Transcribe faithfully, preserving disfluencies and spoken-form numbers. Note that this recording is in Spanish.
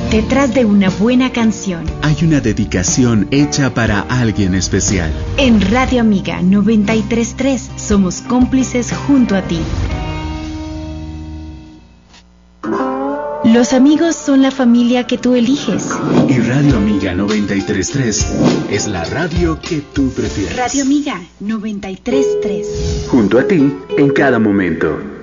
Detrás de una buena canción hay una dedicación hecha para alguien especial. En Radio Amiga noventa y tres punto tres somos cómplices junto a ti. Los amigos son la familia que tú eliges. Y Radio Amiga noventa y tres punto tres es la radio que tú prefieres. Radio Amiga noventa y tres punto tres. Junto a ti en cada momento.